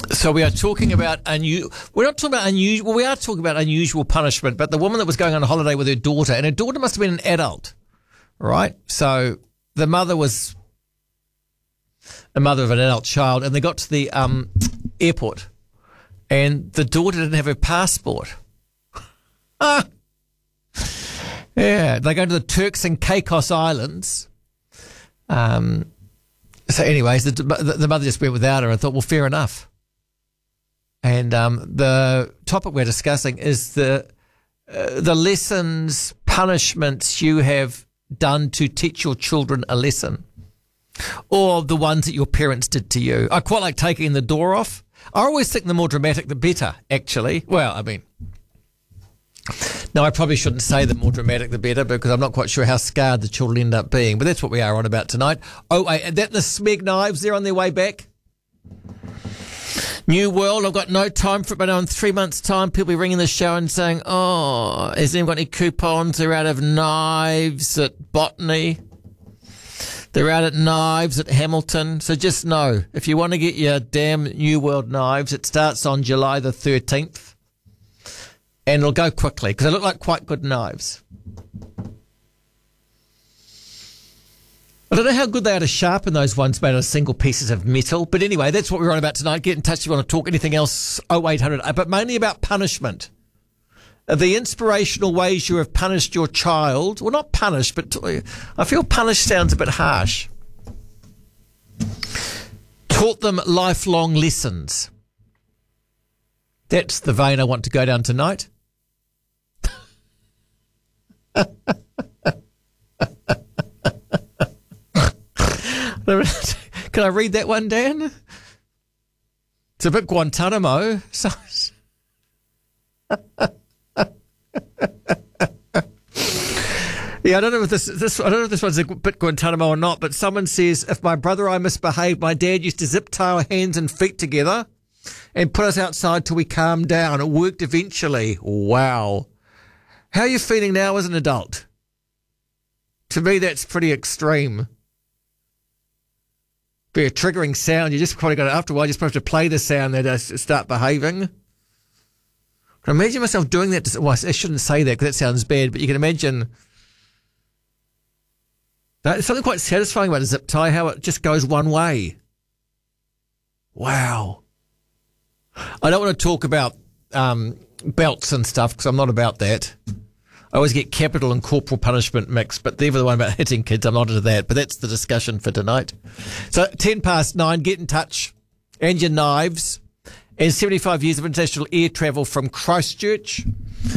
So we are talking about we're not talking about unusual. Well, we are talking about unusual punishment. But the woman that was going on a holiday with her daughter, and her daughter must have been an adult, right? So the mother was a mother of an adult child, and they got to the airport, and the daughter didn't have her passport. Yeah, they go to the Turks and Caicos Islands. So, anyways, the mother just went without her and thought, well, fair enough. And the topic we're discussing is the lessons, punishments you have done to teach your children a lesson, or the ones that your parents did to you. I quite like taking the door off. I always think the more dramatic, the better, actually. Well, I mean, no, I probably shouldn't say the more dramatic, the better, because I'm not quite sure how scarred the children end up being. But that's what we are on about tonight. Oh, wait, that the Smeg knives, they're on their way back. New World, I've got no time for it, but in 3 months' time, people will be ringing the show and saying, oh, has anyone got any coupons? They're out of knives at Botany. They're out at knives at Hamilton. So just know, if you want to get your damn New World knives, it starts on July the 13th. And it'll go quickly, because they look like quite good knives. I don't know how good they are to sharpen those ones made out of single pieces of metal. But anyway, that's what we're on about tonight. Get in touch if you want to talk anything else, 0800, but mainly about punishment. The inspirational ways you have punished your child. Well, not punished, but I feel punished sounds a bit harsh. Taught them lifelong lessons. That's the vein I want to go down tonight. Can I read that one, Dan? It's a bit Guantanamo. So yeah, I don't know if this. I don't know if this one's a bit Guantanamo or not. But someone says, if my brother or I misbehaved, my dad used to zip tie our hands and feet together and put us outside till we calmed down. It worked eventually. Wow. How are you feeling now as an adult? To me, that's pretty extreme. Be a triggering sound. You just probably got to, after a while, you're supposed to play the sound there to start behaving. I can imagine myself doing that. Well, I shouldn't say that because that sounds bad, but you can imagine. There's something quite satisfying about a zip tie, how it just goes one way. Wow. I don't want to talk about belts and stuff because I'm not about that. I always get capital and corporal punishment mixed, but they're the one about hitting kids. I'm not into that, but that's the discussion for tonight. So 9:10, get in touch. And your knives. And 75 years of international air travel from Christchurch.